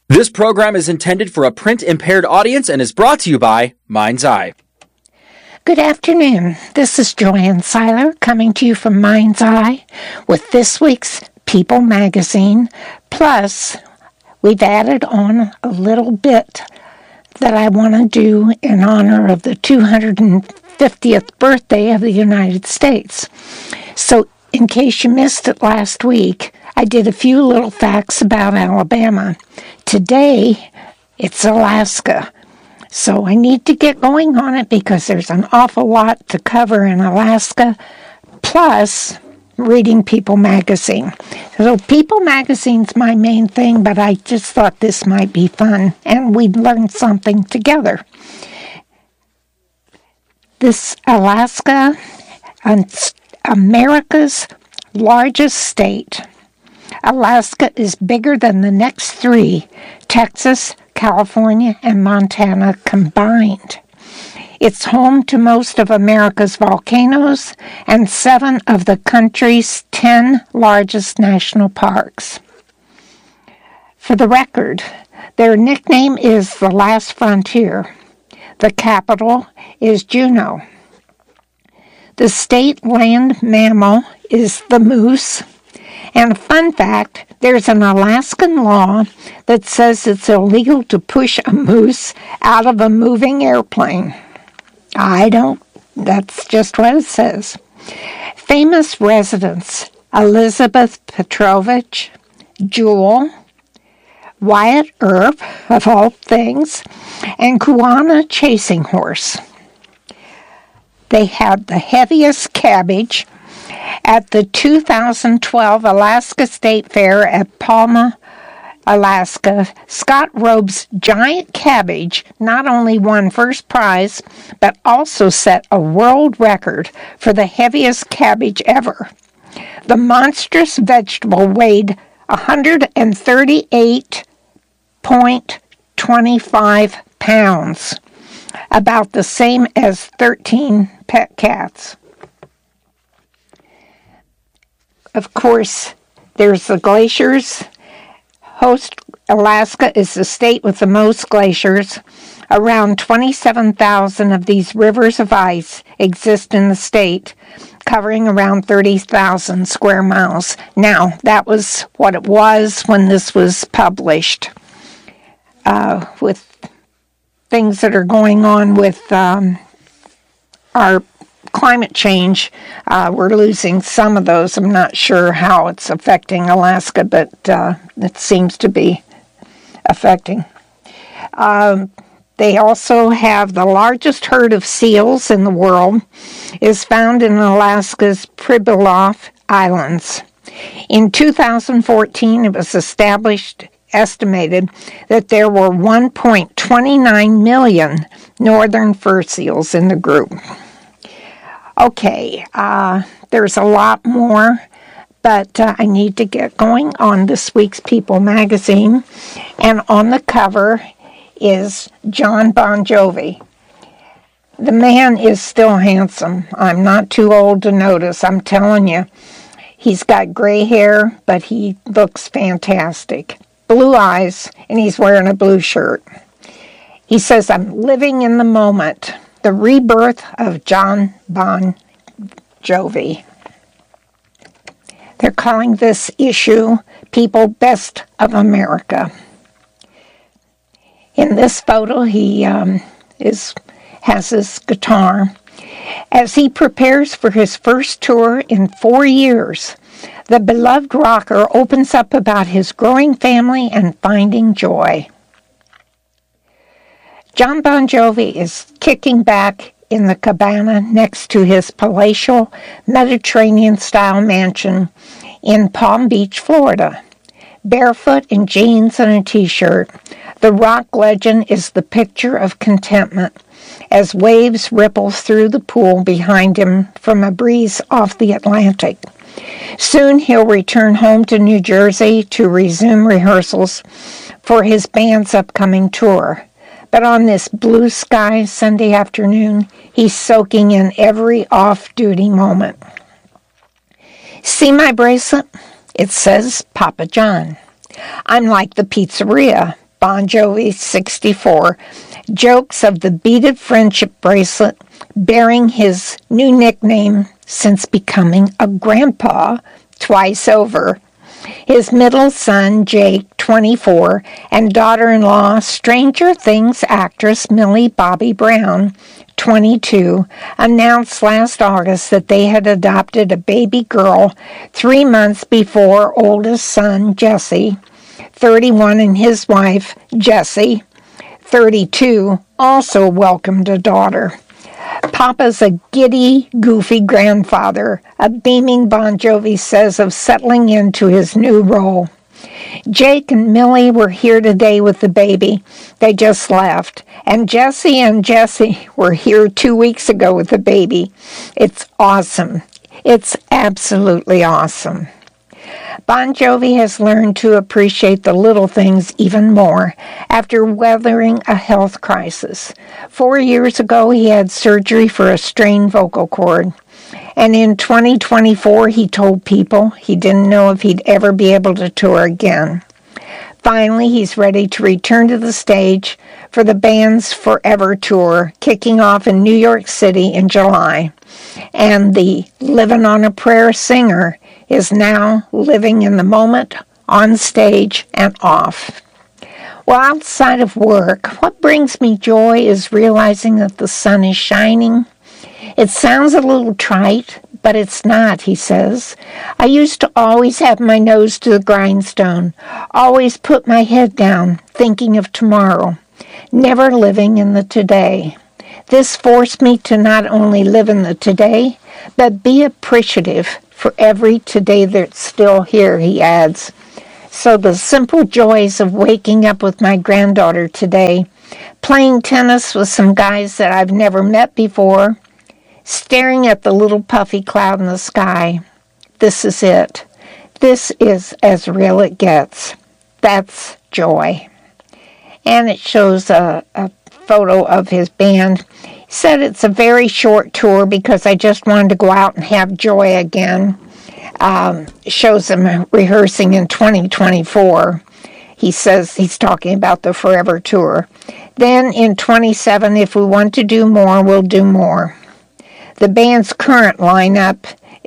This program is intended for a print-impaired audience and is brought to you by Mind's Eye. Good afternoon. This is Joanne Seiler coming to you from Mind's Eye with this week's People magazine. Plus, we've added on a little bit that I want to do in honor of the 250th birthday of the United States. So, in case you missed it last week, I did a few little facts about Alabama. Today, it's Alaska. So I need to get going on it because there's an awful lot to cover in Alaska, plus reading People magazine. So People magazine's my main thing, but I just thought this might be fun, and we'd learn something together. This Alaska, America's largest state. Alaska is bigger than the next three, Texas, California, and Montana combined. It's home to most of America's volcanoes and 7 of the country's 10 largest national parks. For the record, their nickname is the Last Frontier. The capital is Juneau. The state land mammal is the moose. And a fun fact, there's an Alaskan law that says it's illegal to push a moose out of a moving airplane. That's just what it says. Famous residents, Elizabeth Petrovich, Jewel, Wyatt Earp, of all things, and Kuana Chasing Horse. They had the heaviest cabbage at the 2012 Alaska State Fair at Palma, Alaska. Scott Robe's giant cabbage not only won first prize, but also set a world record for the heaviest cabbage ever. The monstrous vegetable weighed 138.25 pounds, about the same as 13 pet cats. Of course, there's the glaciers. Alaska is the state with the most glaciers. Around 27,000 of these rivers of ice exist in the state, covering around 30,000 square miles. Now, that was what it was when this was published. With things that are going on with our climate change, we're losing some of those. I'm not sure how it's affecting Alaska, but it seems to be affecting. They also have the largest herd of seals in the world is found in Alaska's Pribilof Islands. In 2014, it was estimated that there were 1.29 million northern fur seals in the group. Okay, there's a lot more, but I need to get going on this week's People magazine. And on the cover is Jon Bon Jovi. The man is still handsome. I'm not too old to notice, I'm telling you. He's got gray hair, but he looks fantastic. Blue eyes, and he's wearing a blue shirt. He says, "I'm living in the moment. The rebirth of Jon Bon Jovi." They're calling this issue People Best of America. In this photo, he has his guitar. As he prepares for his first tour in 4 years, the beloved rocker opens up about his growing family and finding joy. Jon Bon Jovi is kicking back in the cabana next to his palatial Mediterranean-style mansion in Palm Beach, Florida. Barefoot in jeans and a t-shirt, the rock legend is the picture of contentment as waves ripple through the pool behind him from a breeze off the Atlantic. Soon he'll return home to New Jersey to resume rehearsals for his band's upcoming tour. But on this blue sky Sunday afternoon, he's soaking in every off-duty moment. See my bracelet? It says Papa John. I'm like the pizzeria, Bon Jovi, 64, jokes of the beaded friendship bracelet bearing his new nickname since becoming a grandpa twice over. His middle son, Jake, 24, and daughter-in-law, Stranger Things actress Millie Bobby Brown, 22, announced last August that they had adopted a baby girl 3 months before oldest son, Jesse, 31, and his wife, Jessie, 32, also welcomed a daughter. Papa's a giddy, goofy grandfather, a beaming Bon Jovi says of settling into his new role. Jake and Millie were here today with the baby. They just left. And Jessie were here 2 weeks ago with the baby. It's awesome. It's absolutely awesome. Bon Jovi has learned to appreciate the little things even more after weathering a health crisis. 4 years ago, he had surgery for a strained vocal cord. And in 2024, he told people he didn't know if he'd ever be able to tour again. Finally, he's ready to return to the stage for the band's Forever Tour, kicking off in New York City in July. And the Living on a Prayer singer is now living in the moment, on stage and off. Well, outside of work, what brings me joy is realizing that the sun is shining. It sounds a little trite, but it's not, he says. I used to always have my nose to the grindstone, always put my head down, thinking of tomorrow, never living in the today. This forced me to not only live in the today, but be appreciative for every today that's still here, he adds. So the simple joys of waking up with my granddaughter today, playing tennis with some guys that I've never met before, staring at the little puffy cloud in the sky. This is it. This is as real it gets. That's joy. And it shows a photo of his band. He said it's a very short tour because I just wanted to go out and have joy again. Shows him rehearsing in 2024. He says he's talking about the Forever Tour. Then in 27, if we want to do more, we'll do more. The band's current lineup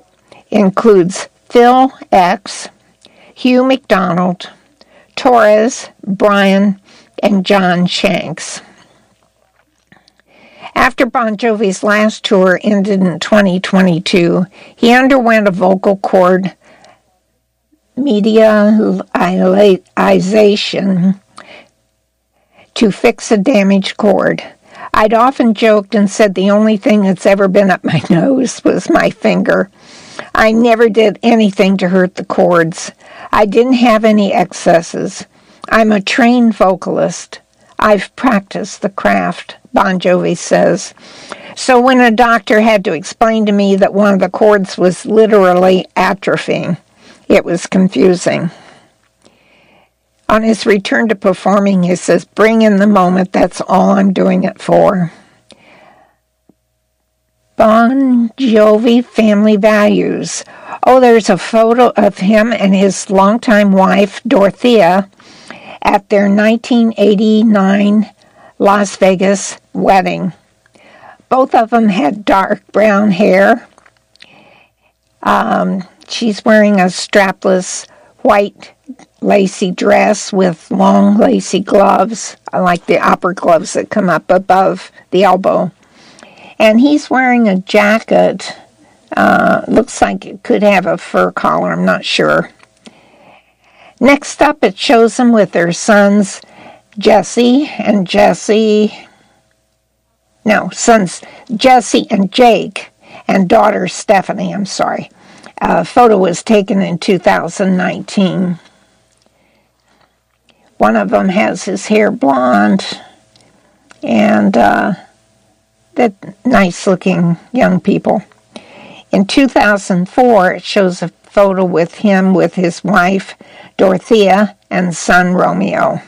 includes Phil X, Hugh McDonald, Torres, Brian, and John Shanks. After Bon Jovi's last tour ended in 2022, he underwent a vocal cord medialization to fix a damaged cord. I'd often joked and said the only thing that's ever been up my nose was my finger. I never did anything to hurt the cords. I didn't have any excesses. I'm a trained vocalist. I've practiced the craft, Bon Jovi says. So when a doctor had to explain to me that one of the cords was literally atrophying, it was confusing. On his return to performing, he says, bring in the moment, that's all I'm doing it for. Bon Jovi family values. Oh, there's a photo of him and his longtime wife, Dorothea, at their 1989 Las Vegas wedding. Both of them had dark brown hair. She's wearing a strapless white lacy dress with long lacy gloves. I like the opera gloves that come up above the elbow. And he's wearing a jacket. Looks like it could have a fur collar, I'm not sure. Next up, it shows them with their sons, Jesse and Jake, and daughter Stephanie, A photo was taken in 2019. One of them has his hair blonde, and they're nice-looking young people. In 2004, it shows a photo with him with his wife, Dorothea, and son, Romeo.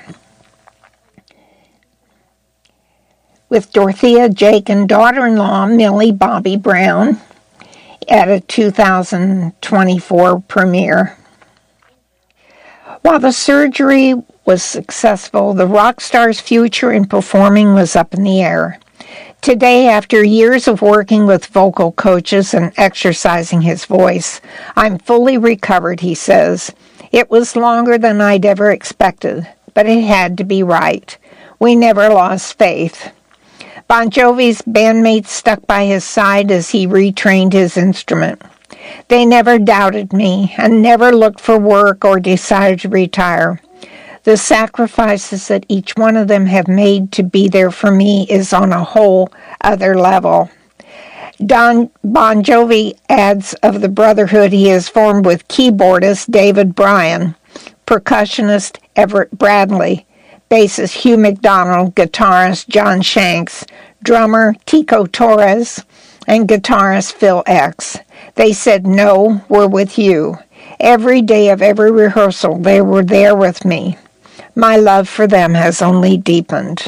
With Dorothea, Jake, and daughter-in-law, Millie Bobby Brown, at a 2024 premiere. While the surgery was successful, the rock star's future in performing was up in the air. Today, after years of working with vocal coaches and exercising his voice, I'm fully recovered, he says. It was longer than I'd ever expected, but it had to be right. We never lost faith. Bon Jovi's bandmates stuck by his side as he retrained his instrument. They never doubted me and never looked for work or decided to retire. The sacrifices that each one of them have made to be there for me is on a whole other level. Bon Jovi adds of the brotherhood he has formed with keyboardist David Bryan, percussionist Everett Bradley, bassist Hugh McDonald, guitarist John Shanks, drummer Tico Torres, and guitarist Phil X. They said, "No, we're with you." Every day of every rehearsal, they were there with me. My love for them has only deepened.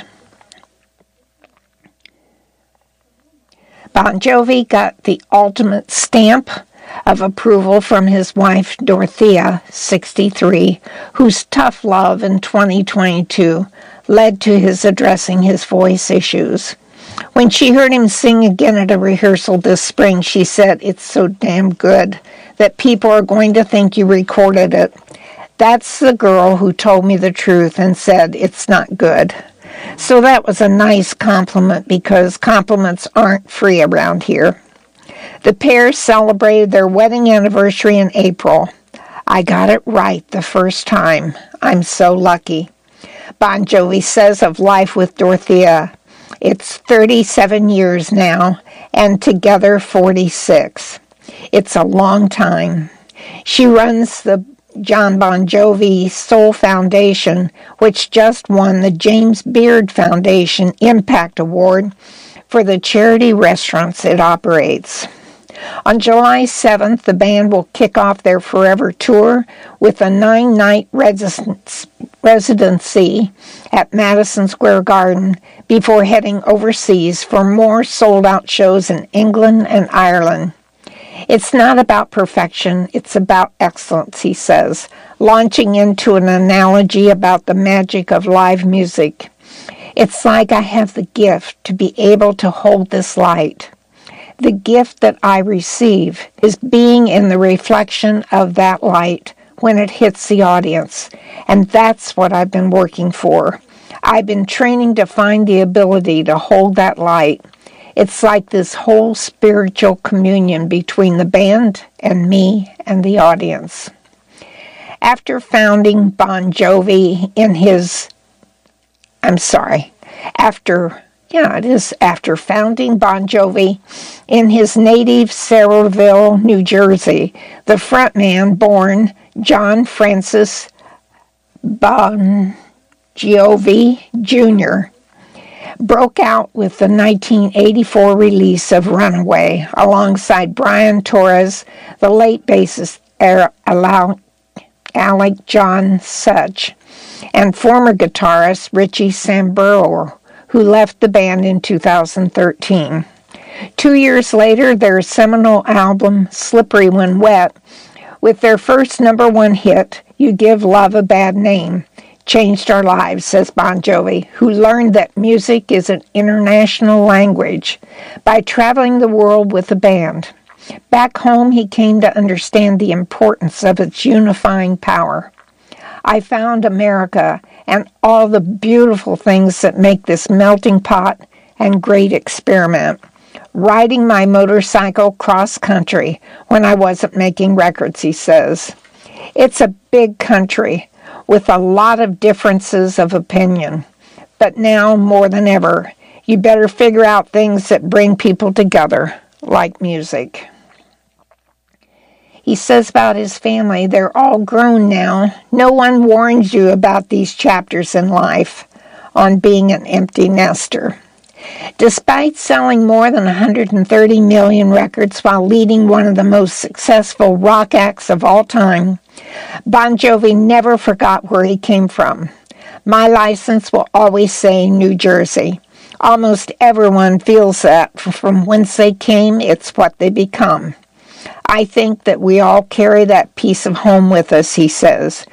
Bon Jovi got the ultimate stamp of approval from his wife, Dorothea, 63, whose tough love in 2022 led to his addressing his voice issues. When she heard him sing again at a rehearsal this spring, she said, "It's so damn good that people are going to think you recorded it. That's the girl who told me the truth and said it's not good." So that was a nice compliment because compliments aren't free around here. The pair celebrated their wedding anniversary in April. I got it right the first time. I'm so lucky. Bon Jovi says of life with Dorothea, it's 37 years now, and together 46. It's a long time. She runs the John Bon Jovi Soul Foundation, which just won the James Beard Foundation Impact Award for the charity restaurants it operates. On July 7th, the band will kick off their Forever Tour with a 9-night residency at Madison Square Garden before heading overseas for more sold-out shows in England and Ireland. It's not about perfection, it's about excellence, he says, launching into an analogy about the magic of live music. It's like I have the gift to be able to hold this light. The gift that I receive is being in the reflection of that light when it hits the audience, and that's what I've been working for. I've been training to find the ability to hold that light. It's like this whole spiritual communion between the band and me and the audience. After founding Bon Jovi after founding Bon Jovi in his native Sayreville, New Jersey, the frontman, born John Francis Bon Jovi Jr., broke out with the 1984 release of Runaway, alongside Brian Torres, the late bassist Alec John Such, and former guitarist Richie Sambora, who left the band in 2013. 2 years later, their seminal album, Slippery When Wet, with their first #1 hit, You Give Love a Bad Name, changed our lives, says Bon Jovi, who learned that music is an international language by traveling the world with the band. Back home, he came to understand the importance of its unifying power. I found America and all the beautiful things that make this melting pot and great experiment. Riding my motorcycle cross-country when I wasn't making records, he says. It's a big country with a lot of differences of opinion. But now, more than ever, you better figure out things that bring people together, like music. He says about his family, they're all grown now. No one warns you about these chapters in life on being an empty nester. Despite selling more than 130 million records while leading one of the most successful rock acts of all time, Bon Jovi never forgot where he came from. My license will always say New Jersey. Almost everyone feels that from whence they came, it's what they become. I think that we all carry that piece of home with us, he says.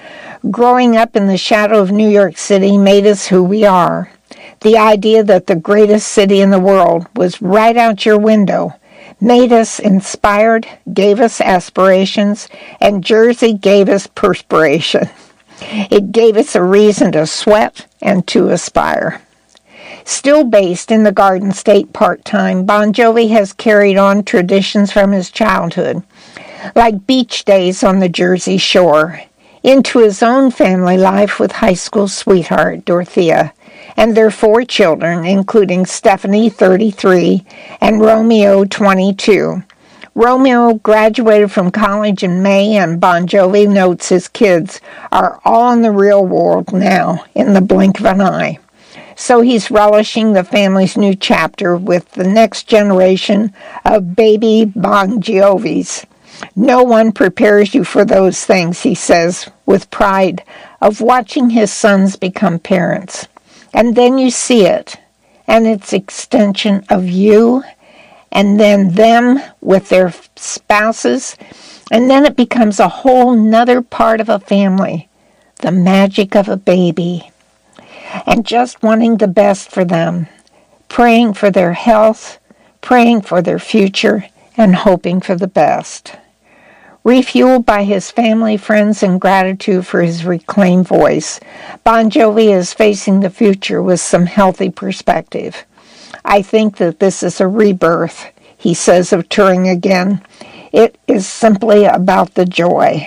Growing up in the shadow of New York City made us who we are. The idea that the greatest city in the world was right out your window made us inspired, gave us aspirations, and Jersey gave us perspiration. It gave us a reason to sweat and to aspire. Still based in the Garden State part-time, Bon Jovi has carried on traditions from his childhood, like beach days on the Jersey Shore, into his own family life with high school sweetheart Dorothea, and their 4 children, including Stephanie, 33, and Romeo, 22. Romeo graduated from college in May, and Bon Jovi notes his kids are all in the real world now, in the blink of an eye. So he's relishing the family's new chapter with the next generation of baby Bon Jovis. No one prepares you for those things, he says, with pride of watching his sons become parents. And then you see it, and it's extension of you, and then them with their spouses, and then it becomes a whole nother part of a family, the magic of a baby, and just wanting the best for them, praying for their health, praying for their future, and hoping for the best. Refueled by his family, friends, and gratitude for his reclaimed voice, Bon Jovi is facing the future with some healthy perspective. I think that this is a rebirth, he says of touring again. It is simply about the joy.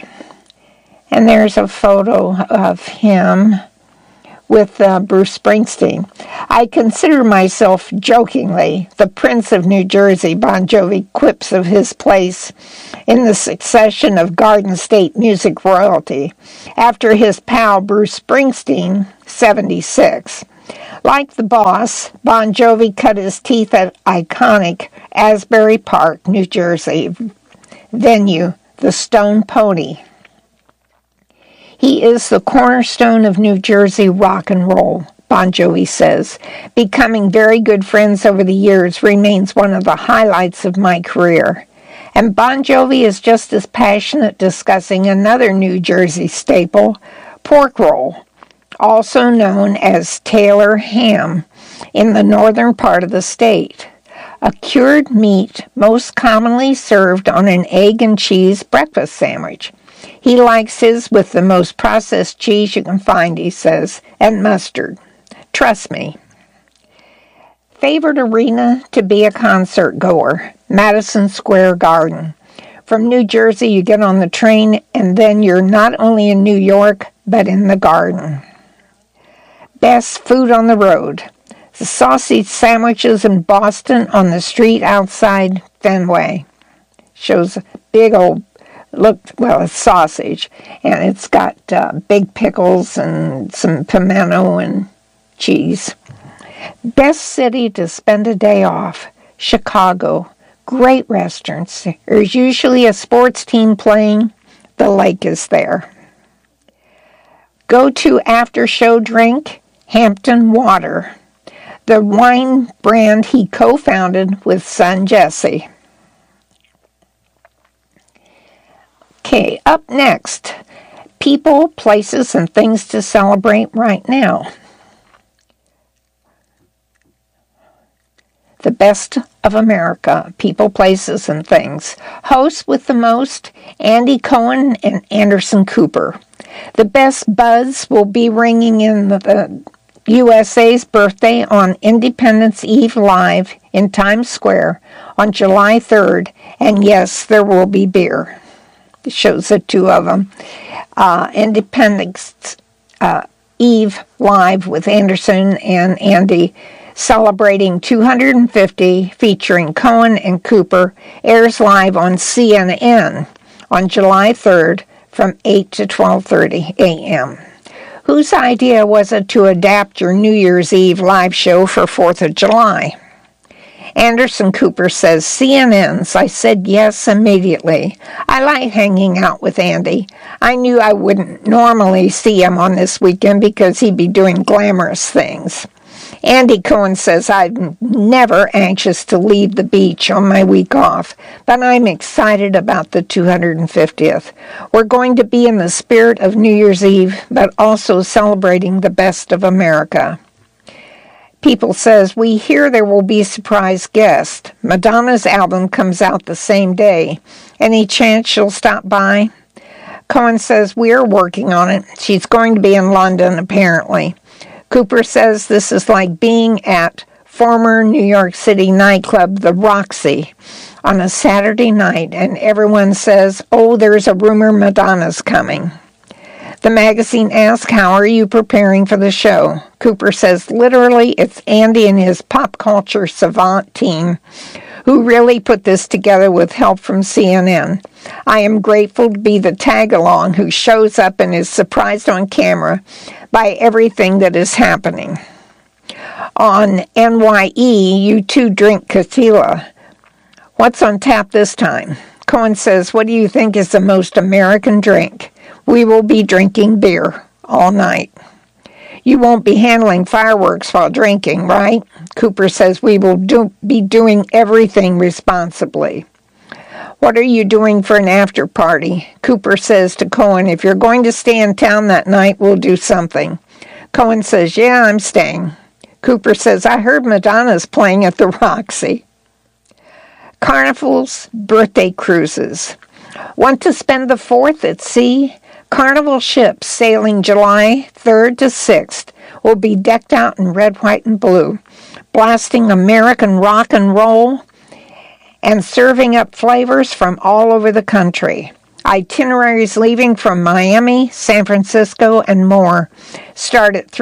And there's a photo of him with Bruce Springsteen. I consider myself jokingly the Prince of New Jersey, Bon Jovi quips of his place in the succession of Garden State music royalty after his pal Bruce Springsteen, 76. Like the boss, Bon Jovi cut his teeth at iconic Asbury Park, New Jersey venue, the Stone Pony. He is the cornerstone of New Jersey rock and roll, Bon Jovi says. Becoming very good friends over the years remains one of the highlights of my career. And Bon Jovi is just as passionate discussing another New Jersey staple, pork roll, also known as Taylor ham, in the northern part of the state. A cured meat most commonly served on an egg and cheese breakfast sandwich. He likes his with the most processed cheese you can find, he says, and mustard. Trust me. Favorite arena to be a concert goer, Madison Square Garden. From New Jersey, you get on the train, and then you're not only in New York, but in the Garden. Best food on the road. The sausage sandwiches in Boston on the street outside Fenway. Shows a big old it's sausage, and it's got big pickles and some pimento and cheese. Best city to spend a day off, Chicago. Great restaurants. There's usually a sports team playing. The lake is there. Go to after-show drink, Hampton Water, the wine brand he co-founded with son Jesse. Okay, up next, people, places, and things to celebrate right now. The best of America, people, places, and things. Hosts with the most, Andy Cohen and Anderson Cooper. The best buzz will be ringing in the USA's birthday on Independence Eve Live in Times Square on July 3rd, and yes, there will be beer. It shows the two of them. Independence Eve Live with Anderson and Andy celebrating 250, featuring Cohen and Cooper, airs live on CNN on July 3rd from 8 to 12:30 a.m. Whose idea was it to adapt your New Year's Eve live show for 4th of July? Anderson Cooper says, CNN's. I said yes immediately. I like hanging out with Andy. I knew I wouldn't normally see him on this weekend because he'd be doing glamorous things. Andy Cohen says, I'm never anxious to leave the beach on my week off, but I'm excited about the 250th. We're going to be in the spirit of New Year's Eve, but also celebrating the best of America. People says, we hear there will be surprise guests. Madonna's album comes out the same day. Any chance she'll stop by? Cohen says, we're working on it. She's going to be in London, apparently. Cooper says this is like being at former New York City nightclub, the Roxy, on a Saturday night, and everyone says, oh, there's a rumor Madonna's coming. The magazine asks, how are you preparing for the show? Cooper says, literally, it's Andy and his pop culture savant team who really put this together with help from CNN. I am grateful to be the tag-along who shows up and is surprised on camera by everything that is happening. On NYE, you two drink tequila. What's on tap this time? Cohen says, what do you think is the most American drink? We will be drinking beer all night. You won't be handling fireworks while drinking, right? Cooper says we will be doing everything responsibly. What are you doing for an after party? Cooper says to Cohen, if you're going to stay in town that night, we'll do something. Cohen says, yeah, I'm staying. Cooper says, I heard Madonna's playing at the Roxy. Carnival's birthday cruises. Want to spend the 4th at sea? Carnival ships sailing July 3rd to 6th will be decked out in red, white, and blue, blasting American rock and roll and serving up flavors from all over the country. Itineraries leaving from Miami, San Francisco, and more start at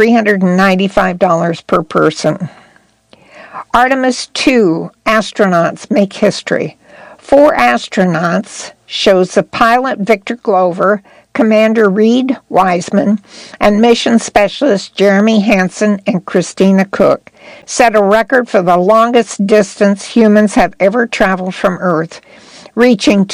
$395 per person. Artemis II astronauts make history. 4 astronauts shows the pilot Victor Glover, Commander Reed Wiseman, and mission specialist Jeremy Hansen and Christina Cook set a record for the longest distance humans have ever traveled from Earth, reaching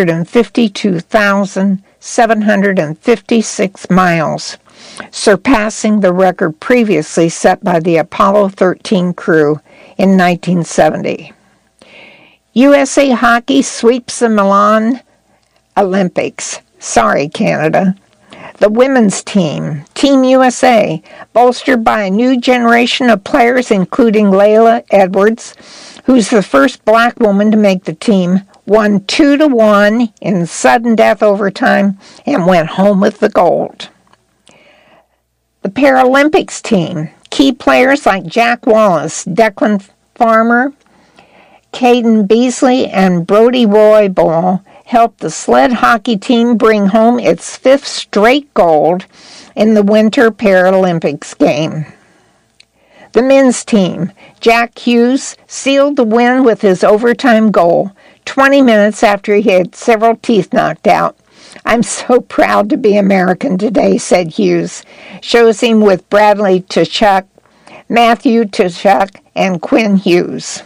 252,756 miles, surpassing the record previously set by the Apollo 13 crew in 1970. USA Hockey sweeps the Milan Olympics. Sorry, Canada. The women's team, Team USA, bolstered by a new generation of players including Layla Edwards, who's the first black woman to make the team, won 2-1 in sudden death overtime and went home with the gold. The Paralympics team, key players like Jack Wallace, Declan Farmer, Caden Beasley, and Brody Roybal helped the sled hockey team bring home its 5th straight gold in the Winter Paralympics game. The men's team, Jack Hughes, sealed the win with his overtime goal, 20 minutes after he had several teeth knocked out. I'm so proud to be American today, said Hughes. Shows him with Bradley Tkachuk, Matthew Tkachuk, and Quinn Hughes.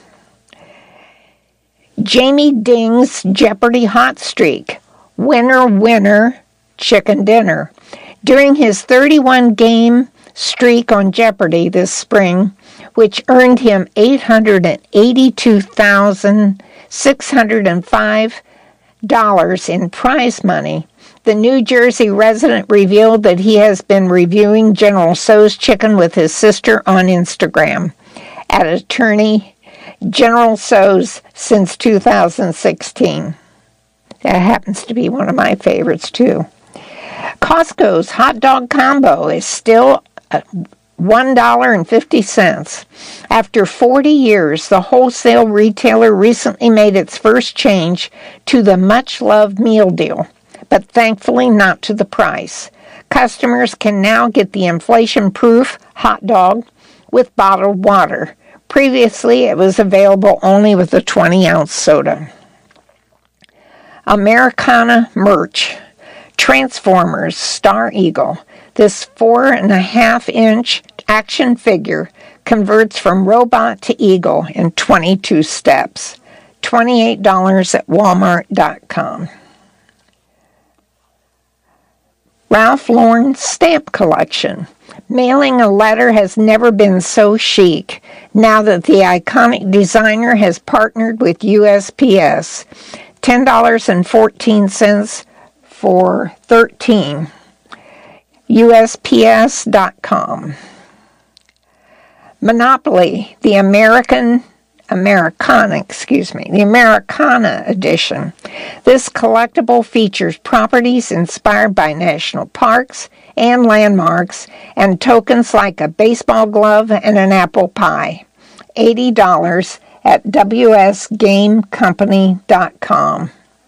Jamie Ding's Jeopardy hot streak. Winner, winner, chicken dinner. During his 31-game streak on Jeopardy this spring, which earned him $882,605 in prize money, the New Jersey resident revealed that he has been reviewing General Tso's chicken with his sister on Instagram at attorney General Tso's since 2016. That happens to be one of my favorites, too. Costco's hot dog combo is still $1.50. After 40 years, the wholesale retailer recently made its first change to the much-loved meal deal, but thankfully not to the price. Customers can now get the inflation-proof hot dog with bottled water. Previously, it was available only with a 20-ounce soda. Americana merch. Transformers Star Eagle. This 4.5-inch action figure converts from robot to eagle in 22 steps. $28 at Walmart.com. Ralph Lauren stamp collection. Mailing a letter has never been so chic now that the iconic designer has partnered with USPS. $10.14 for 13. USPS.com. Monopoly, the Americana edition. This collectible features properties inspired by national parks and landmarks and tokens like a baseball glove and an apple pie. $80 at wsgamecompany.com.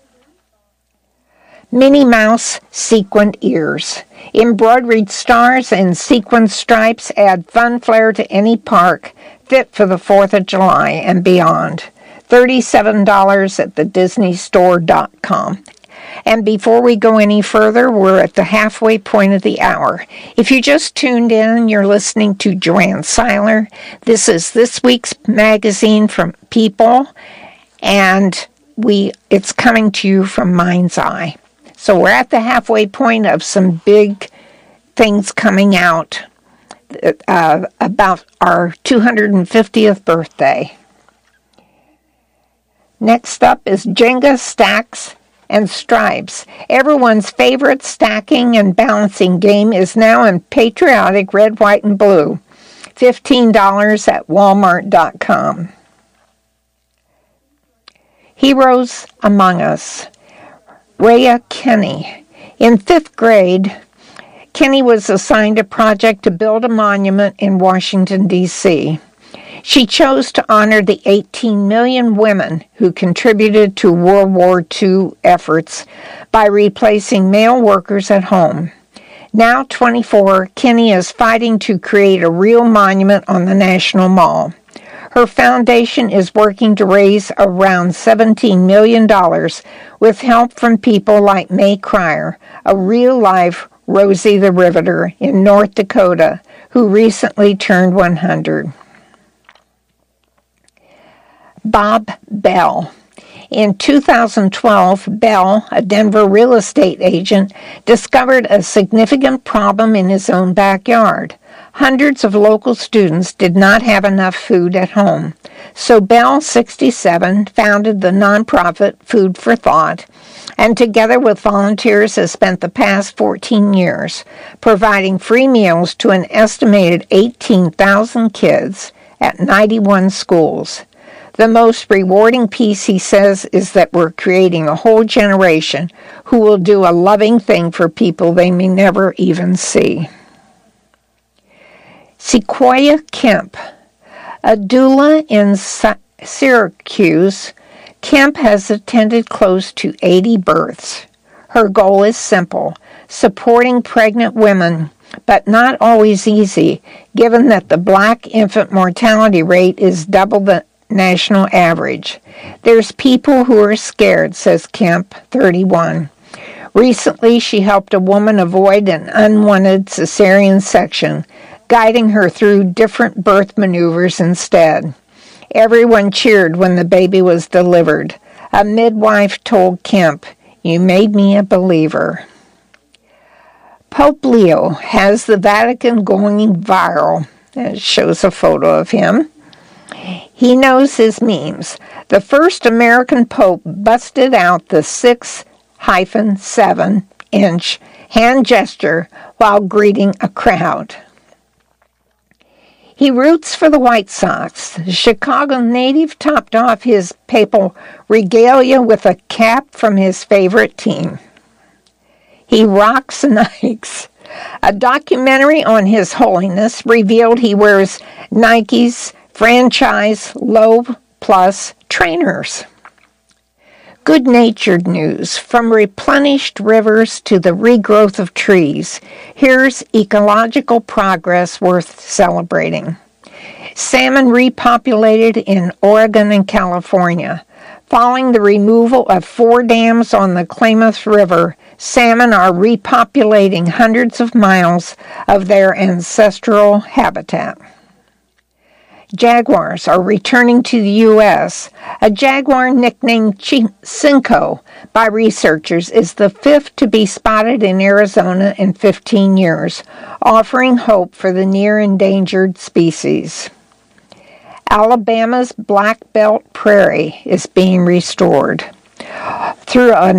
Minnie Mouse sequined ears. Embroidered stars and sequin stripes add fun flair to any park fit for the 4th of July and beyond. $37 at thedisneystore.com. And before we go any further, we're at the halfway point of the hour. If you just tuned in, you're listening to Joanne Seiler. This is this week's magazine from People, and it's coming to you from Mind's Eye. So we're at the halfway point of some big things coming out about our 250th birthday. Next up is Jenga Stacks and Stripes. Everyone's favorite stacking and balancing game is now in patriotic red, white, and blue. $15 at walmart.com. Heroes Among Us. Rhea Kenny. In 5th grade, Kenny was assigned a project to build a monument in Washington, D.C. She chose to honor the 18 million women who contributed to World War II efforts by replacing male workers at home. Now 24, Kenny is fighting to create a real monument on the National Mall. Her foundation is working to raise around $17 million with help from people like May Cryer, a real-life Rosie the Riveter in North Dakota, who recently turned 100. Bob Bell. In 2012, Bell, a Denver real estate agent, discovered a significant problem in his own backyard. Hundreds of local students did not have enough food at home. So Bell, 67, founded the nonprofit Food for Thought, and together with volunteers has spent the past 14 years providing free meals to an estimated 18,000 kids at 91 schools. The most rewarding piece, he says, is that we're creating a whole generation who will do a loving thing for people they may never even see. Sequoia Kemp. A doula in Syracuse, Kemp has attended close to 80 births. Her goal is simple, supporting pregnant women, but not always easy, given that the Black infant mortality rate is double the national average. There's people who are scared, says Kemp, 31. Recently, she helped a woman avoid an unwanted cesarean section, guiding her through different birth maneuvers instead. Everyone cheered when the baby was delivered. A midwife told Kemp, "You made me a believer." Pope Leo has the Vatican going viral. It shows a photo of him. He knows his memes. The first American pope busted out the 6-7-inch hand gesture while greeting a crowd. He roots for the White Sox. The Chicago native topped off his papal regalia with a cap from his favorite team. He rocks Nikes. A documentary on His Holiness revealed he wears Nike's franchise Low Plus trainers. Good-natured news. From replenished rivers to the regrowth of trees, here's ecological progress worth celebrating. Salmon repopulated in Oregon and California. Following the removal of 4 dams on the Klamath River, salmon are repopulating hundreds of miles of their ancestral habitat. Jaguars are returning to the U.S. A jaguar nicknamed Cinco by researchers is the fifth to be spotted in Arizona in 15 years, offering hope for the near-endangered species. Alabama's Black Belt Prairie is being restored. Through a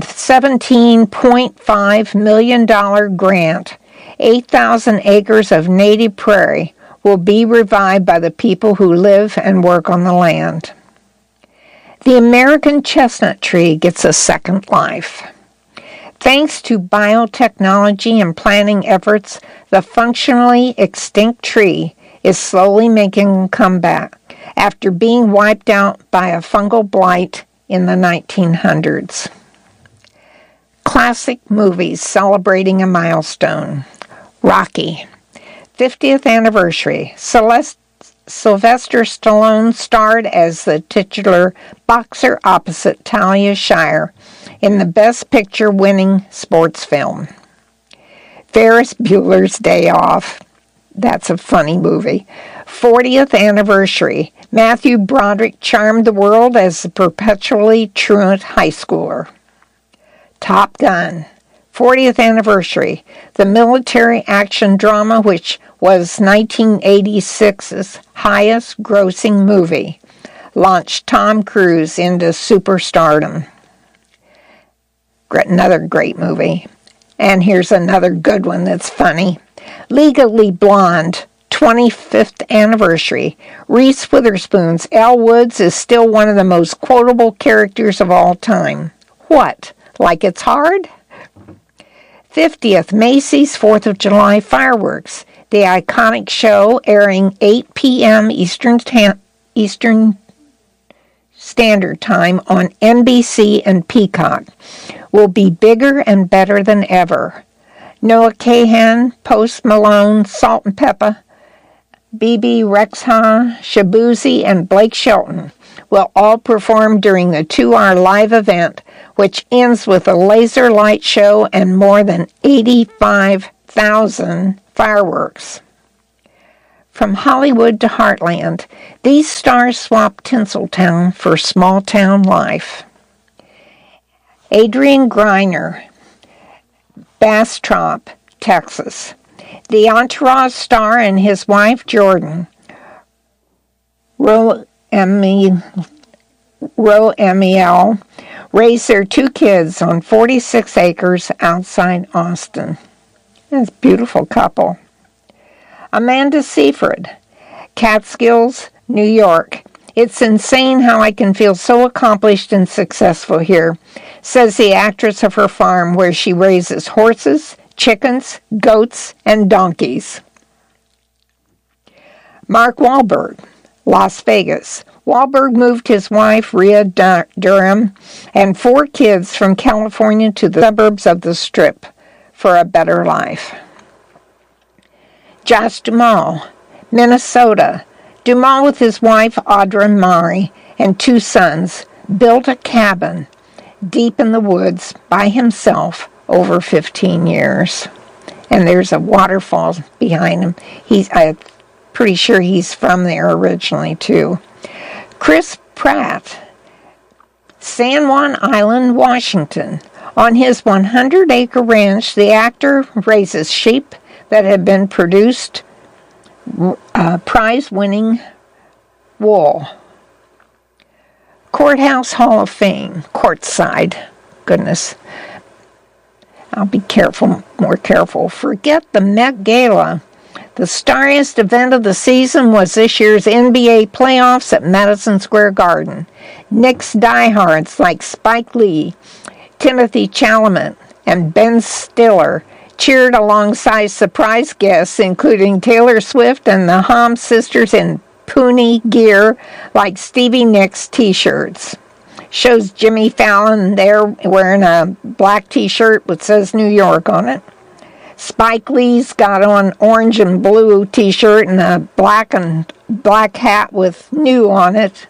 $17.5 million grant, 8,000 acres of native prairie will be revived by the people who live and work on the land. The American chestnut tree gets a second life. Thanks to biotechnology and planting efforts, the functionally extinct tree is slowly making a comeback after being wiped out by a fungal blight in the 1900s. Classic movies celebrating a milestone. Rocky. 50th anniversary. Sylvester Stallone starred as the titular boxer opposite Talia Shire in the Best Picture winning sports film. Ferris Bueller's Day Off. That's a funny movie. 40th anniversary. Matthew Broderick charmed the world as a perpetually truant high schooler. Top Gun. 40th anniversary. The military action drama which was 1986's highest grossing movie, launched Tom Cruise into superstardom. Another great movie. And here's another good one that's funny. Legally Blonde, 25th anniversary. Reese Witherspoon's Elle Woods is still one of the most quotable characters of all time. What? Like it's hard? 50th Macy's 4th of July fireworks. The iconic show, airing 8 p.m. Eastern Standard Time on NBC and Peacock, will be bigger and better than ever. Noah Kahan, Post Malone, Salt and Pepper, BB Rexha, Shabuzi, and Blake Shelton will all perform during the 2-hour live event, which ends with a laser light show and more than 85,000 fireworks. From Hollywood to Heartland, these stars swap Tinseltown for small-town life. Adrian Grenier, Bastrop, Texas. The Entourage star and his wife, Jordan, Roe Amiel, raised their 2 kids on 46 acres outside Austin. That's a beautiful couple. Amanda Seyfried, Catskills, New York. It's insane how I can feel so accomplished and successful here, says the actress of her farm where she raises horses, chickens, goats, and donkeys. Mark Wahlberg, Las Vegas. Wahlberg moved his wife, Rhea Durham, and 4 kids from California to the suburbs of the Strip for a better life. Josh Duhamel, Minnesota. Duhamel with his wife, Audra Mari, and 2 sons, built a cabin deep in the woods by himself over 15 years. And there's a waterfall behind him. I'm pretty sure he's from there originally, too. Chris Pratt, San Juan Island, Washington. On his 100-acre ranch, the actor raises sheep that have been produced prize-winning wool. Courthouse Hall of Fame, courtside. Goodness. I'll be more careful. Forget the Met Gala. The starriest event of the season was this year's NBA playoffs at Madison Square Garden. Knicks diehards like Spike Lee, Timothy Chalamet, and Ben Stiller cheered alongside surprise guests including Taylor Swift and the Hom sisters in Poonie gear like Stevie Nicks t-shirts. Shows Jimmy Fallon there wearing a black t-shirt which says New York on it. Spike Lee's got on orange and blue t-shirt and a black hat with new on it.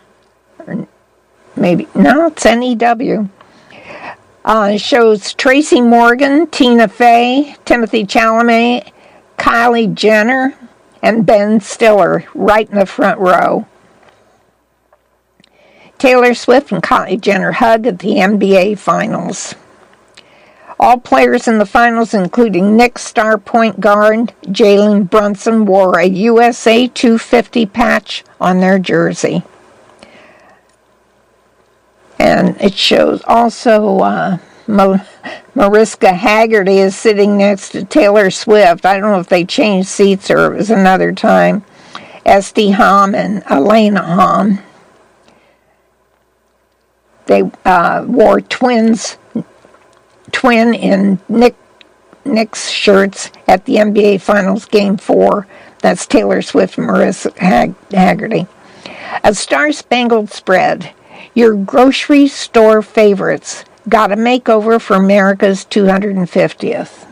Maybe, no, it's NEW. Shows Tracy Morgan, Tina Fey, Timothy Chalamet, Kylie Jenner, and Ben Stiller right in the front row. Taylor Swift and Kylie Jenner hug at the NBA Finals. All players in the finals, including Knicks star point guard Jalen Brunson, wore a USA 250 patch on their jersey. And it shows also Mariska Hargitay is sitting next to Taylor Swift. I don't know if they changed seats or it was another time. Esty Hamm and Elena Hamm. They wore twin in Knicks shirts at the NBA Finals Game 4. That's Taylor Swift and Mariska Hargitay. A Star-Spangled Spread. Your grocery store favorites got a makeover for America's 250th.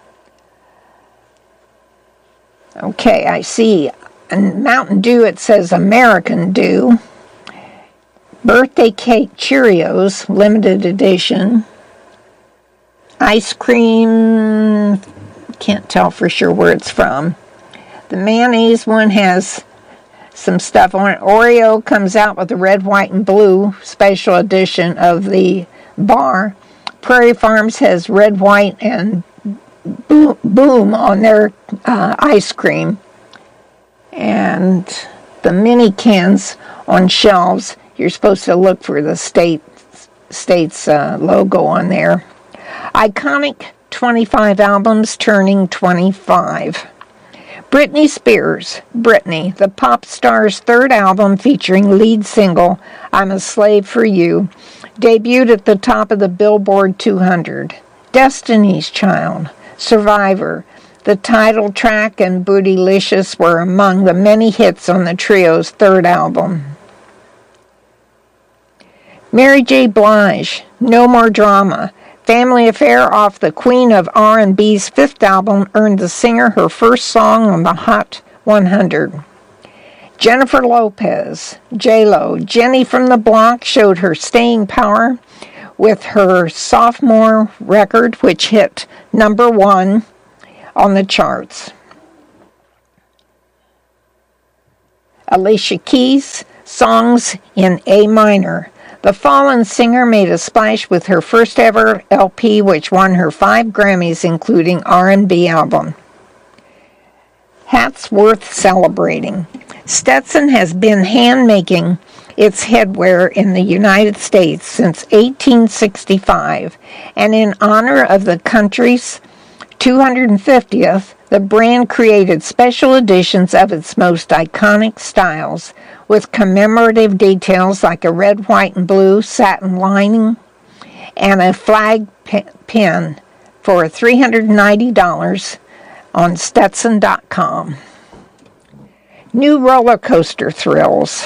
Okay, I see. In Mountain Dew, it says American Dew. Birthday Cake Cheerios, limited edition. Ice cream, can't tell for sure where it's from. The mayonnaise one has some stuff on it. Oreo comes out with a red, white, and blue special edition of the bar. Prairie Farms has red, white, and boom on their ice cream. And the mini cans on shelves, you're supposed to look for the state's logo on there. Iconic 25 albums turning 25. Britney Spears, Britney, the pop star's third album featuring lead single, I'm a Slave for You, debuted at the top of the Billboard 200. Destiny's Child, Survivor, the title track and Bootylicious were among the many hits on the trio's third album. Mary J. Blige, No More Drama, Family Affair off the Queen of R&B's fifth album earned the singer her first song on the Hot 100. Jennifer Lopez, J-Lo, Jenny from the Block showed her staying power with her sophomore record, which hit number 1 on the charts. Alicia Keys, Songs in A Minor. The Fallen singer made a splash with her first ever LP, which won her 5 Grammys, including R&B album. Hats worth celebrating. Stetson has been hand-making its headwear in the United States since 1865, and in honor of the country's 250th, the brand created special editions of its most iconic styles, with commemorative details like a red, white, and blue satin lining and a flag pin for $390 on Stetson.com. New roller coaster thrills.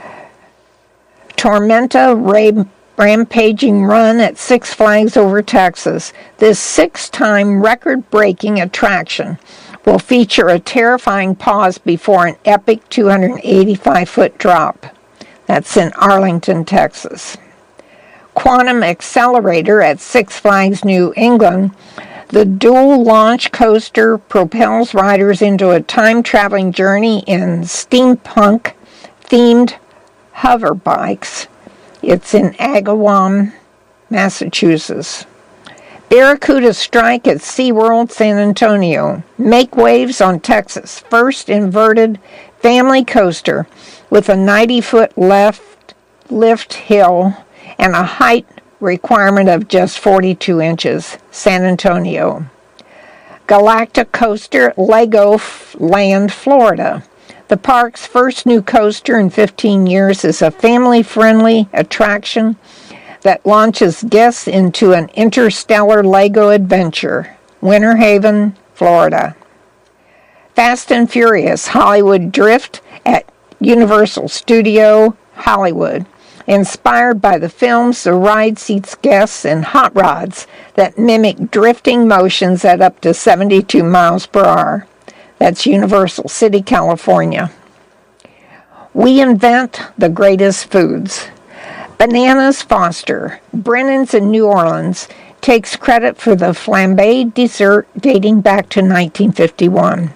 Tormenta rampaging run at Six Flags Over Texas. This 6-time record-breaking attraction will feature a terrifying pause before an epic 285-foot drop. That's in Arlington, Texas. Quantum Accelerator at Six Flags New England. The dual launch coaster propels riders into a time-traveling journey in steampunk-themed hover bikes. It's in Agawam, Massachusetts. Barracuda Strike at SeaWorld San Antonio. Make waves on Texas' first inverted family coaster with a 90-foot lift hill and a height requirement of just 42 inches. San Antonio. Galactic Coaster at Legoland, Florida. The park's first new coaster in 15 years is a family-friendly attraction that launches guests into an interstellar Lego adventure. Winter Haven, Florida. Fast and Furious Hollywood Drift at Universal Studio Hollywood. Inspired by the films, the ride seats guests in hot rods that mimic drifting motions at up to 72 miles per hour. That's Universal City, California. We invent the greatest foods. Bananas Foster, Brennan's in New Orleans, takes credit for the flambé dessert dating back to 1951.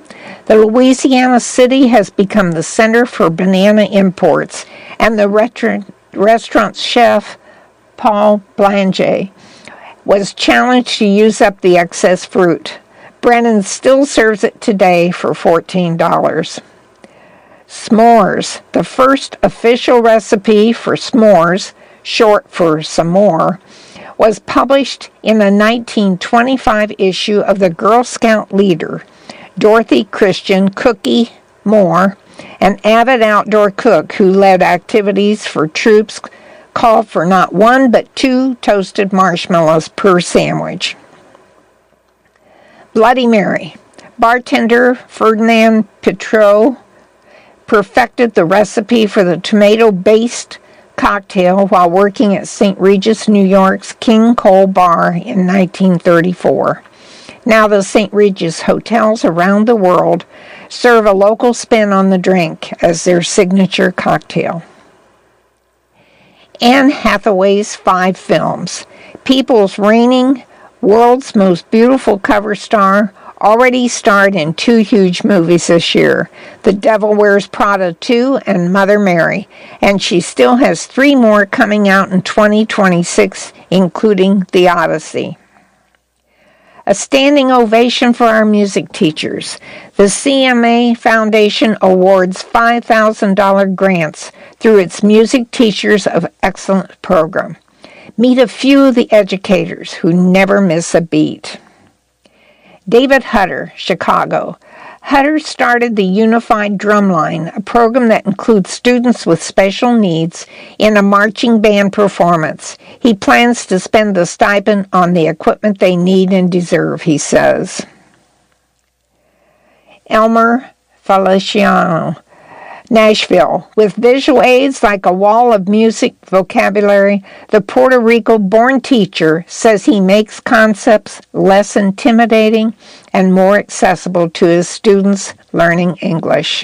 The Louisiana city has become the center for banana imports, and the restaurant chef, Paul Blanche, was challenged to use up the excess fruit. Brennan still serves it today for $14. S'mores. The first official recipe for s'mores, short for s'more, was published in a 1925 issue of the Girl Scout leader, Dorothy Christian Cookie Moore, an avid outdoor cook who led activities for troops, called for not one but 2 toasted marshmallows per sandwich. Bloody Mary. Bartender Ferdinand Pitrot perfected the recipe for the tomato-based cocktail while working at St. Regis, New York's King Cole Bar in 1934. Now the St. Regis hotels around the world serve a local spin on the drink as their signature cocktail. Anne Hathaway's 5 films. People's reigning, world's most beautiful cover star, already starred in 2 huge movies this year, The Devil Wears Prada 2 and Mother Mary, and she still has 3 more coming out in 2026, including The Odyssey. A standing ovation for our music teachers. The CMA Foundation awards $5,000 grants through its Music Teachers of Excellence program. Meet a few of the educators who never miss a beat. David Hutter, Chicago. Hutter started the Unified Drumline, a program that includes students with special needs in a marching band performance. He plans to spend the stipend on the equipment they need and deserve, he says. Elmer Feliciano, Nashville. With visual aids like a wall of music vocabulary, the Puerto Rico-born teacher says he makes concepts less intimidating and more accessible to his students learning English.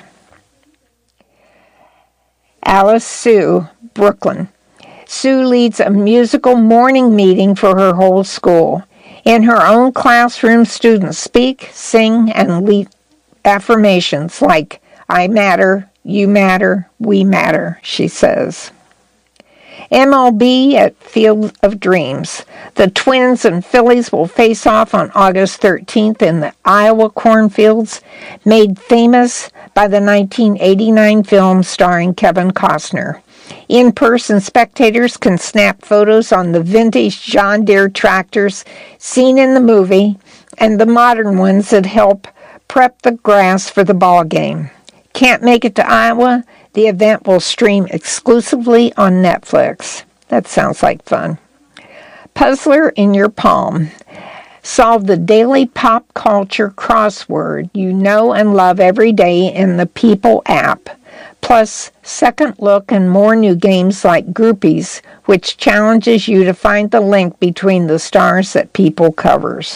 Alice Sue, Brooklyn. Sue leads a musical morning meeting for her whole school. In her own classroom, students speak, sing, and lead affirmations like, I matter, you matter, we matter, she says. MLB at Field of Dreams. The Twins and Phillies will face off on August 13th in the Iowa cornfields, made famous by the 1989 film starring Kevin Costner. In-person spectators can snap photos on the vintage John Deere tractors seen in the movie and the modern ones that help prep the grass for the ball game. Can't make it to Iowa? The event will stream exclusively on Netflix. That sounds like fun. Puzzler in your palm. Solve the daily pop culture crossword you know and love every day in the People app. Plus, Second Look and more new games like Groupies, which challenges you to find the link between the stars that People covers.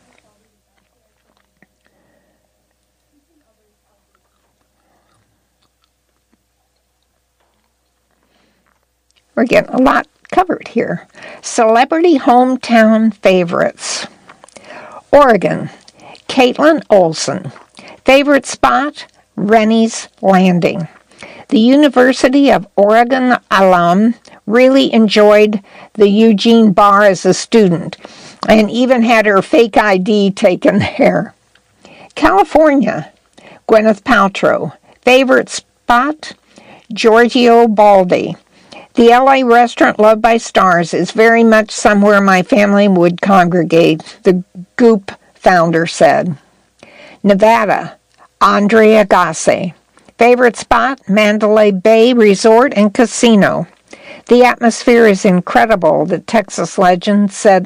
We're getting a lot covered here. Celebrity hometown favorites. Oregon, Caitlin Olsen. Favorite spot, Rennie's Landing. The University of Oregon alum really enjoyed the Eugene Bar as a student and even had her fake ID taken there. California, Gwyneth Paltrow. Favorite spot, Giorgio Baldi. The LA restaurant loved by stars is very much somewhere my family would congregate, the Goop founder said. Nevada, Andre Agassi. Favorite spot, Mandalay Bay Resort and Casino. The atmosphere is incredible, the tennis legend said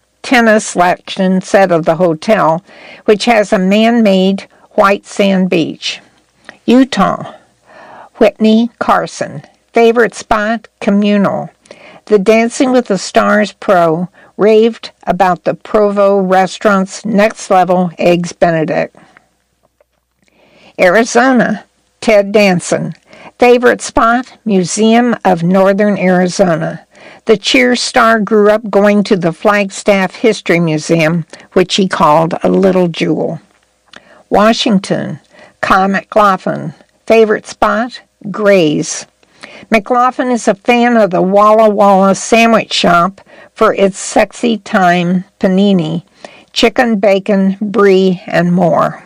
of the hotel, which has a man-made white sand beach. Utah, Whitney Carson. Favorite spot, Communal. The Dancing with the Stars pro raved about the Provo restaurant's next level Eggs Benedict. Arizona, Ted Danson. Favorite spot, Museum of Northern Arizona. The Cheers star grew up going to the Flagstaff History Museum, which he called a little jewel. Washington, Kyle McLaughlin. Favorite spot? Gray's. McLaughlin is a fan of the Walla Walla Sandwich Shop for its sexy time panini, chicken, bacon, brie, and more.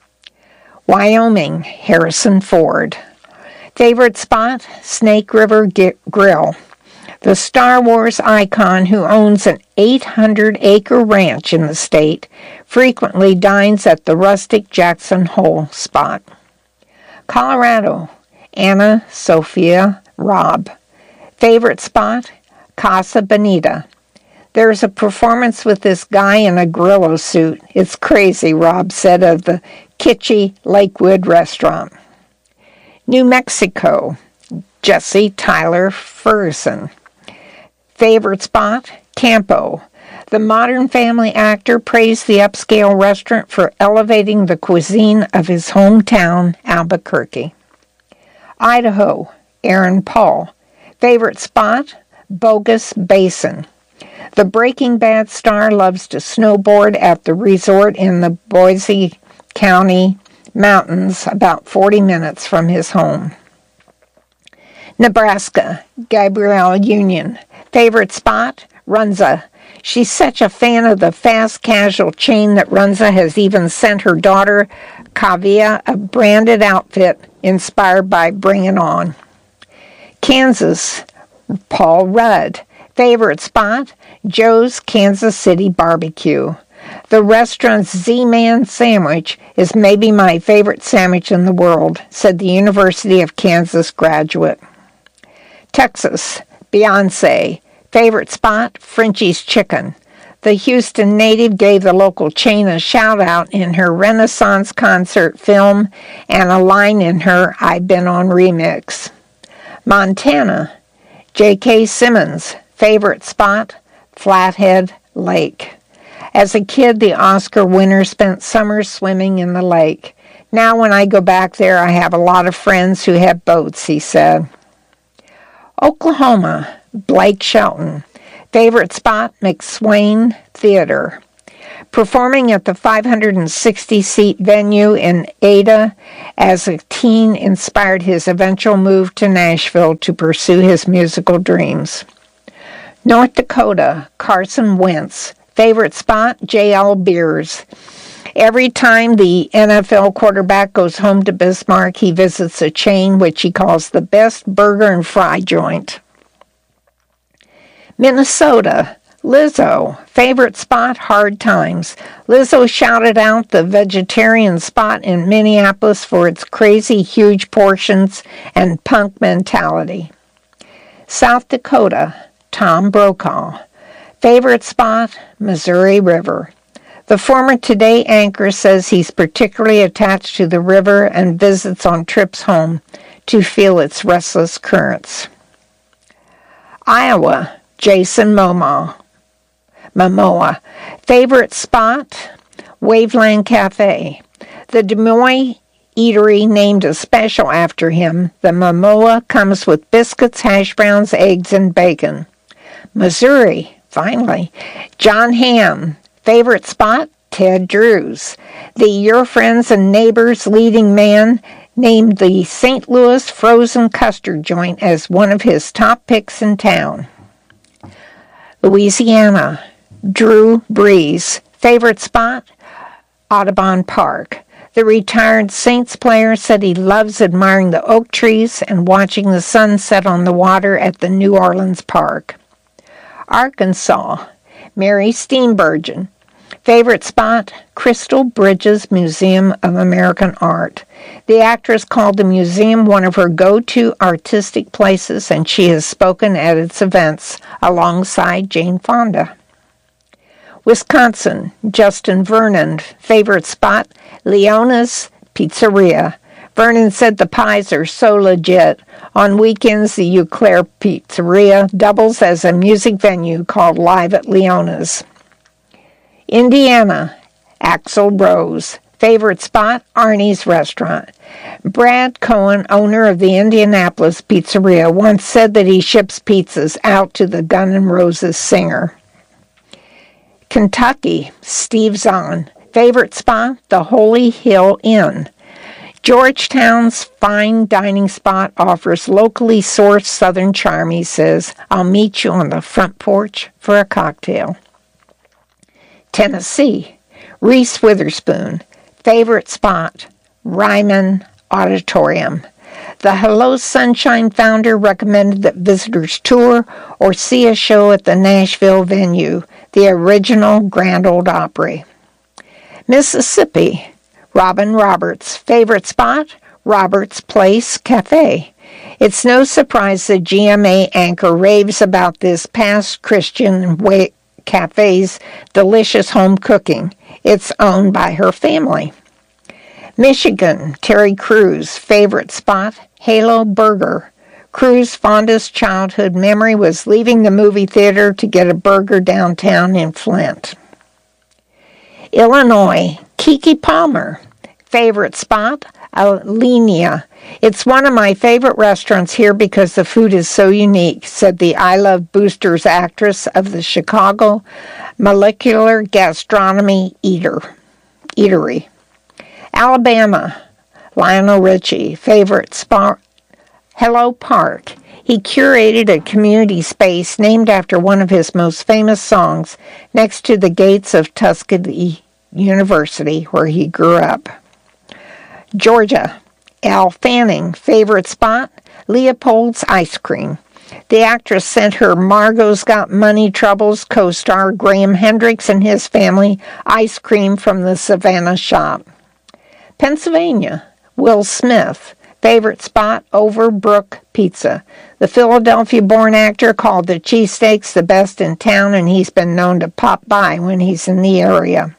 Wyoming, Harrison Ford. Favorite spot? Snake River Grill. The Star Wars icon who owns an 800-acre ranch in the state frequently dines at the rustic Jackson Hole spot. Colorado, Anna Sophia Robb. Favorite spot? Casa Bonita. There's a performance with this guy in a gorilla suit. It's crazy, Robb said of the kitschy Lakewood restaurant. New Mexico, Jesse Tyler Ferguson. Favorite spot? Campo. The Modern Family actor praised the upscale restaurant for elevating the cuisine of his hometown, Albuquerque. Idaho, Aaron Paul. Favorite spot? Bogus Basin. The Breaking Bad star loves to snowboard at the resort in the Boise County mountains about 40 minutes from his home. Nebraska, Gabrielle Union. Favorite spot? Runza. She's such a fan of the fast casual chain that Runza has even sent her daughter, Kavia, a branded outfit inspired by Bring It On. Kansas, Paul Rudd. Favorite spot? Joe's Kansas City Barbecue. The restaurant's Z-Man sandwich is maybe my favorite sandwich in the world, said the University of Kansas graduate. Texas, Beyonce. Favorite spot? Frenchie's Chicken. The Houston native gave the local chain a shout-out in her Renaissance concert film and a line in her I've Been On remix. Montana, J.K. Simmons. Favorite spot? Flathead Lake. As a kid, the Oscar winner spent summers swimming in the lake. Now when I go back there, I have a lot of friends who have boats, he said. Oklahoma, Blake Shelton. Favorite spot? McSwain Theater. Performing at the 560-seat venue in Ada as a teen inspired his eventual move to Nashville to pursue his musical dreams. North Dakota, Carson Wentz. Favorite spot? J.L. Beers. Every time the NFL quarterback goes home to Bismarck, he visits a chain which he calls the best burger and fry joint. Minnesota, Lizzo. Favorite spot? Hard Times. Lizzo shouted out the vegetarian spot in Minneapolis for its crazy huge portions and punk mentality. South Dakota, Tom Brokaw. Favorite spot? Missouri River. The former Today anchor says he's particularly attached to the river and visits on trips home to feel its restless currents. Iowa, Jason Momoa. Favorite spot? Waveland Cafe. The Des Moines eatery named a special after him. The Momoa comes with biscuits, hash browns, eggs, and bacon. Missouri, finally. John Hamm. Favorite spot? Ted Drew's. The Your Friends and Neighbors leading man named the St. Louis Frozen Custard Joint as one of his top picks in town. Louisiana, Drew Brees. Favorite spot? Audubon Park. The retired Saints player said he loves admiring the oak trees and watching the sun set on the water at the New Orleans Park. Arkansas, Mary Steenburgen. Favorite spot? Crystal Bridges Museum of American Art. The actress called the museum one of her go-to artistic places, and she has spoken at its events alongside Jane Fonda. Wisconsin, Justin Vernon. Favorite spot? Leona's Pizzeria. Vernon said the pies are so legit. On weekends, the Eau Claire Pizzeria doubles as a music venue called Live at Leona's. Indiana, Axl Rose. Favorite spot? Arnie's Restaurant. Brad Cohen, owner of the Indianapolis Pizzeria, once said that he ships pizzas out to the Guns N' Roses singer. Kentucky, Steve Zahn. Favorite spot? The Holy Hill Inn. Georgetown's fine dining spot offers locally sourced Southern charm. He says, I'll meet you on the front porch for a cocktail. Tennessee, Reese Witherspoon, favorite spot, Ryman Auditorium. The Hello Sunshine founder recommended that visitors tour or see a show at the Nashville venue, the original Grand Ole Opry. Mississippi, Robin Roberts, favorite spot, Roberts Place Cafe. It's no surprise that GMA anchor raves about this past Christian cafe's delicious home cooking. It's owned by her family. Michigan, Terry Crews, favorite spot, Halo Burger. Crews' fondest childhood memory was leaving the movie theater to get a burger downtown in Flint. Illinois, Kiki Palmer, favorite spot, Alinea. It's one of my favorite restaurants here because the food is so unique, said the I Love Boosters actress of the Chicago Molecular Gastronomy Eatery. Alabama, Lionel Richie, favorite spot, Hello Park. He curated a community space named after one of his most famous songs next to the gates of Tuskegee University, where he grew up. Georgia, Al Fanning, favorite spot, Leopold's Ice Cream. The actress sent her Margot's Got Money Troubles co-star Graham Hendricks and his family ice cream from the Savannah shop. Pennsylvania, Will Smith, favorite spot, Overbrook Pizza. The Philadelphia-born actor called the cheesesteaks the best in town, and he's been known to pop by when he's in the area.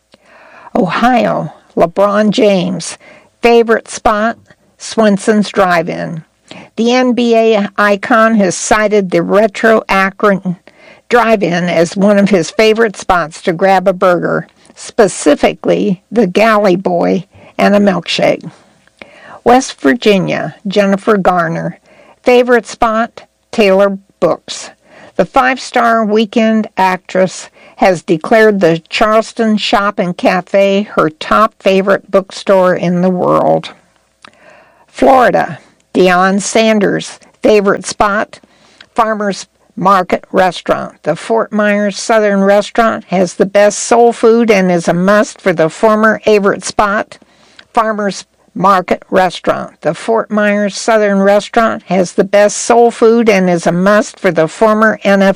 Ohio, LeBron James, favorite spot, Swenson's Drive-In. The NBA icon has cited the Retro Akron Drive-In as one of his favorite spots to grab a burger, specifically the Galley Boy and a milkshake. West Virginia, Jennifer Garner, favorite spot, Taylor Books. The five-star Weekend actress has declared the Charleston Shop and Cafe her top favorite bookstore in the world. Florida, Deion Sanders, favorite spot, Farmers Market Restaurant. The Fort Myers Southern Restaurant has the best soul food and is a must for the former favorite spot, Farmers Market Restaurant. The Fort Myers Southern Restaurant has the best soul food and is a must for the former NFL